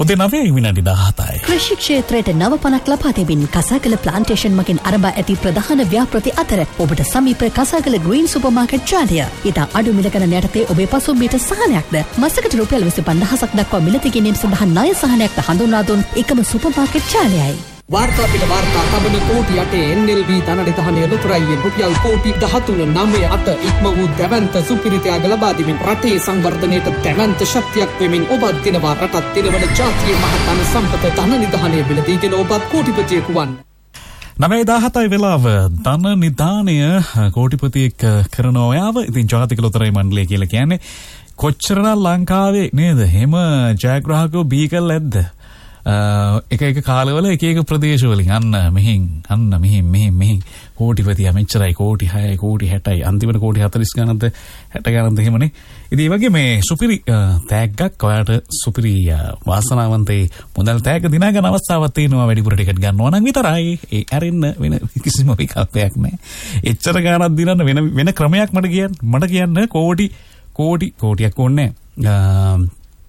උදේ 9 විනාඩි 17යි. කෘෂි ක්ෂේත්‍රයට නව පණක් ලබා දෙමින් කසාකල ප්ලාන්ටේෂන් මගින් ආරම්භ ඇති ප්‍රධාන ව්‍යාපෘති අතර ඔබට සමීප කසාකල ග්‍රීන් සුපර් මාකට් ජාලය. ඊට අඩු මිල ගණන් යටතේ ඔබේ පසුම්බියට සහනයක්ද මසකට රුපියල් 25000ක් දක්වා මිලදී ගැනීම සඳහා ණය සහනයක්ද හඳුන්වා දුන් එකම සුපර් මාකට් ජාලයයි. वार्ता पिट वार्ता तबन कोटि अटे NLB तनडि तहने लुतुरයියේ රුපියල් කෝටි 13.98 ඉක්ම වූ දැවැන්ත සුපිරිතයක් ලබා දෙමින් රටේ සංවර්ධනයට දැවැන්ත ශක්තියක් වෙමින් ඔබත් දිනවා රටත් දිනවන ජාතියේ මහතන සම්පත ධන නිධානය බිලදීගෙන ඔබත් කෝටිපතියෙකු වන්න. 9:17 වෙලාව ධන නිධානය කෝටිපතියෙක් කරන ඔයාව ඉතින් ජාතික ලොතරැයි මණ්ඩලය කියලා කියන්නේ කොච්චරනම් ලංකාවේ නේද? එහෙම ජයග්‍රාහකව බීකල් ඇද්ද? එක කාලවල එක ප්‍රදේශවලින් අන්න මෙහින් කෝටිපතියා මෙච්චරයි කෝටි 6යි කෝටි 60යි අන්තිමට කෝටි 40 ගණන්ද 60 ගණන්ද එහෙමනේ. ඉතින් මේ වගේ මේ සුපිරි තෑග්ගක් ඔයාලට සුපිරි වාසනාවන්තේ මුදල් තෑග්ග දිනා ගන්න අවස්ථාවක් තියෙනවා වැඩිපුර ටිකට් ගන්නවා නම් විතරයි. ඒ ඇරෙන්න වෙන කිසිම විකල්පයක් නැහැ. එච්චර ගණනක් දිනන්න වෙන ක්‍රමයක් මට කියන්න කෝටියක් ඕනේ නැහැ.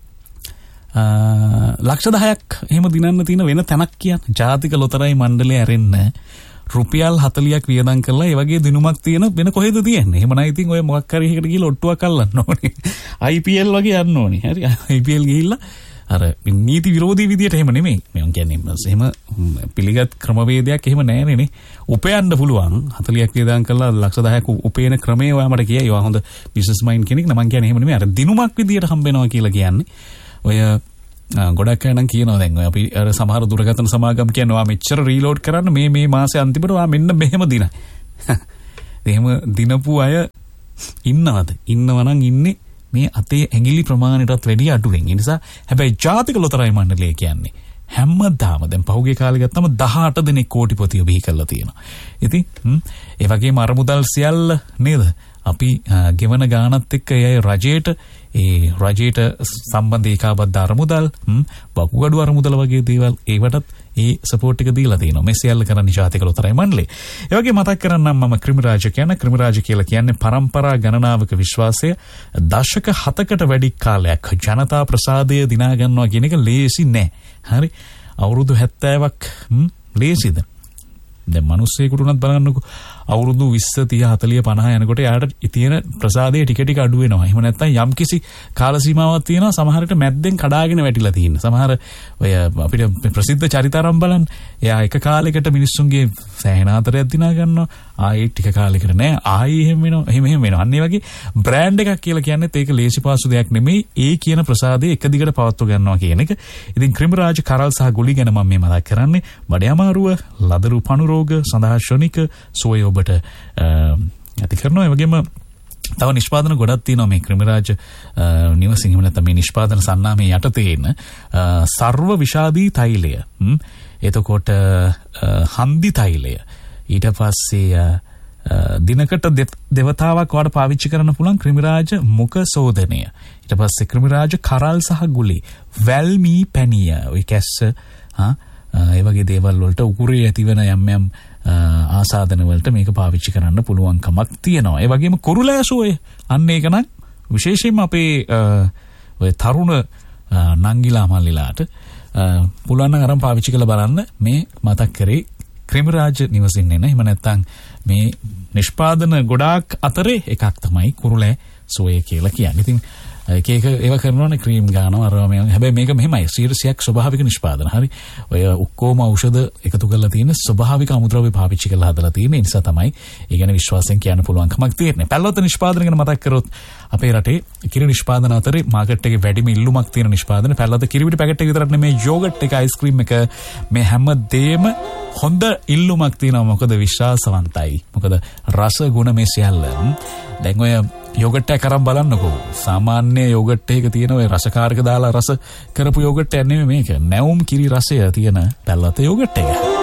ලක්ෂ 10ක් එහෙම දිනන්න තියෙන වෙන තැනක් කියන්නේ ජාතික ලොතරැයි මණ්ඩලය ඇරෙන්න රුපියල් 40ක් වියදම් කරලා ඒ වගේ දිනුමක් තියෙන වෙන කොහෙද තියෙන්නේ? එහෙම නැයි ඉතින් ඔය මොකක් හරි එකකට ගිහලා ඔට්ටුවක් අල්ලන්න ඕනේ. IPL වගේ යන්න ඕනේ. හරි IPL ගිහිල්ලා අර නීති විරෝධී විදියට එහෙම නෙමෙයි. මම කියන්නේ එහෙම පිළිගත් ක්‍රමවේදයක් එහෙම නැහැ නේ. උපයන්න පුළුවන් 40ක් වියදම් කරලා ලක්ෂ 10ක් උපයන ක්‍රමය ඔයා මට කියයි. ඔයා හොඳ බිස්නස් මයින්ඩ් කෙනෙක් නම් මම කියන්නේ එහෙම නෙමෙයි. අර දිනුමක් විදියට හම්බ වෙනවා කියලා කියන්නේ. ඔය ගොඩක් අය නම් කියනවා දැන් ඔය අපි අර සමහර දුරකථන සමාගම් කියනවා මෙච්චර රීලෝඩ් කරන්න මේ මාසේ අන්තිමට ඔයා මෙන්න මෙහෙම දින. එහෙම දිනපු අය ඉන්නවද? ඉන්නවනම් ඉන්නේ මේ අතේ ඇඟිලි ප්‍රමාණයටත් වැඩි අඩුවෙන්. ඒ නිසා හැබැයි ජාතික ලොතරැයි මණ්ඩලය කියන්නේ හැමදාම දැන් පහුගිය කාලේ ගත්තම 18 දෙනෙක් කෝටිපතිය බිහි කරලා තියෙනවා. ඉතින් ඒ වගේම අරමුදල් සියල්ල නේද? අපි ගෙවන ගානත් එක්ක රජයට සම්බන්ධ ඒකාබද්ධ අරමුදල් වකුගඩු අරමුදල වගේ දේවල් ඒවටත් ඒ සපෝට් එක දීලා තියෙනවා. මේ සියල්ල කරන්නේ ජාතික ලොතරැයි මණ්ඩලය. ඒ වගේ මතක් කරන්නම් මම ක්‍රිමිරාජ කියලා කියන්නේ පරම්පරා ගණනාවක විශ්වාසය දශක 7කට වැඩි කාලයක් ජනතා ප්‍රසාදය දිනා ගන්නවා කියන එක ලේසි නෑ. හරි අවුරුදු 70ක් ලේසිද? දැන් මිනිස්සෙකුට උනත් බලන්නකෝ අවුරුදු 20 30 40 50 යනකොට යාට තියෙන ප්‍රසාදයේ ටික අඩු වෙනවා. එහෙම නැත්නම් යම්කිසි කාල සීමාවක් තියෙනවා සමහරට මැද්දෙන් කඩාගෙන වැටිලා තියෙන. සමහර ඔය අපිට ප්‍රසිද්ධ චරිතාරම් බලන්න. එයා එක කාලයකට මිනිස්සුන්ගේ සෑහෙන ආතරයක් දිනා ගන්නවා. ආයේ ටික කාලයකට නෑ. ආයේ එහෙම වෙනවා. අන්න ඒ වගේ බ්‍රෑන්ඩ් එකක් කියලා කියන්නේත් ඒක ලේසි පාසු දෙයක් නෙමෙයි. ඒ කියන ප්‍රසාදය එක දිගට පවත්ව ගන්නවා කියන එක. ඉතින් ක්‍රිමිරාජ කරල් සහ ගුලි ගැන මම මේ මතක් කරන්නේ. බඩේ අමාරුව, ලදරු පණු රෝග, සඳහා ශොනික සෝය ඔබට ඇති කරනවා. ඒ වගේම තව නිෂ්පාදන ගොඩක් තියෙනවා මේ ක්‍රිමිරාජ නිවසින්. එහෙම නැත්නම් මේ නිෂ්පාදන සන්නාමයේ යටතේ එන සර්ව විෂාදී තෛලය, එතකොට හන්දි තෛලය, ඊට පස්සේ දිනකට දෙවතාවක් වාට පාවිච්චි කරන්න පුළුවන් ක්‍රිමිරාජ මුඛ සෝදනය, ඊට පස්සේ ක්‍රිමිරාජ කරල් සහ ගුලි, වැල්මී පැණිය, ඔය කැස්ස ඒ වගේ දේවල් වලට උකුරේ ඇතිවන යම් ආසාදන වලට මේක පාවිච්චි කරන්න පුළුවන්කමක් තියෙනවා. ඒ වගේම කුරුලෑසෝය අන්න ඒක නම් විශේෂයෙන්ම අපේ ඔය තරුණ නංගිලා මල්ලිලාට පුළුවන් නම් අරන් පාවිච්චි කරලා බලන්න. මේ මතක් කරේ ක්‍රිමිරාජ නිවසින් එන. එහෙම නැත්නම් මේ නිෂ්පාදන ගොඩාක් අතරේ එකක් තමයි කුරුලෑසෝය කියලා කියන්නේ. ඉතින් එක ඒව කරනවනේ ක්‍රීම් ගන්නවා අරවා මේ. හැබැයි මේක මෙහෙමයි 100ක් ස්වභාවික නිෂ්පාදන. හරි. ඔය ඔක්කොම ඖෂධ එකතු කරලා තියෙන ස්වභාවික අමුද්‍රව්‍ය පාවිච්චි කරලා හදලා තියෙන නිසා තමයි ඒ ගැන විශ්වාසයෙන් කියන්න පුළුවන් කමක් තියෙන්නේ. පැල්ලොත් නිෂ්පාදන ගැන මතක් කරොත් අපේ රටේ කිරි නිෂ්පාදන අතරේ මාකට් එකේ වැඩිම ඉල්ලුමක් තියෙන නිෂ්පාදන පැල්ලොත් කිරිවිඩ පැකට් එක විතරක් නෙමෙයි යෝගට් එක, අයිස්ක්‍රීම් එක, මේ හැම දෙයක්ම හොඳ ඉල්ලුමක් තියෙනවා. මොකද විශ්වාසවන්තයි. මොකද රස ගුණ මේ සියල්ල. දැන් ඔය යෝගට් එක කරන් බලන්නකෝ. සාමාන්‍ය යෝගට් එකක තියෙන ඔය රසකාරක දාලා රස කරපු යෝගට් එක නෙමෙයි මේක. නැවුම් කිරි රසය තියෙන පැල්ලත යෝගට් එක.